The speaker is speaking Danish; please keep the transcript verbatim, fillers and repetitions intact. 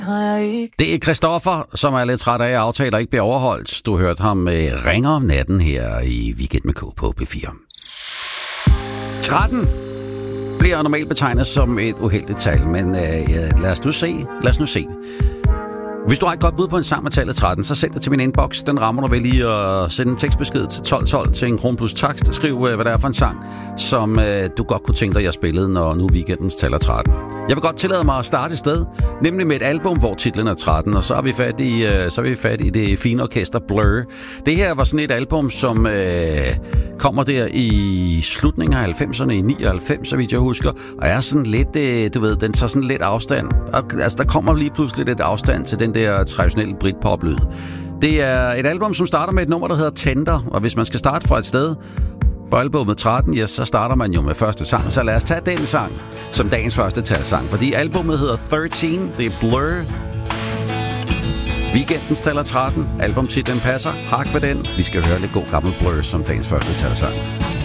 Det er Christoffer, som er lidt træt af, at aftaler ikke bliver overholdt. Du hørte ham med Ringer om natten her i Weekend med K på P fire. tretten bliver normalt betegnet som et uheldigt tal, men øh, ja, lad os nu se. Lad os nu se. Hvis du har et godt bud på en sang med tallet tretten, så send det til min inbox. Den rammer du vel lige at sende en tekstbesked til tolv tolv til en kron plus takst. Skriv, hvad det er for en sang, som øh, du godt kunne tænke dig, jeg spillede, når nu weekendens tal er tretten. Jeg vil godt tillade mig at starte et sted, nemlig med et album, hvor titlen er tretten, og så er vi fat i, øh, så er vi fat i det fine orkester Blur. Det her var sådan et album, som øh, kommer der i slutningen af halvfemserne, i nioghalvfems, så vidt jeg husker, og er sådan lidt, øh, du ved, den tager sådan lidt afstand. Og, altså, der kommer lige pludselig lidt afstand til den der traditionelle Britpop-lyd. Det er et album, som starter med et nummer, der hedder Tender, og hvis man skal starte fra et sted på albumet tretten, ja, så starter man jo med første sang. Så lad os tage den sang som dagens første talsang, fordi albumet hedder tretten, det er Blur. Weekendens taler tretten, albumtitlen passer, hak ved den. Vi skal høre lidt god gammel Blur som dagens første talsang.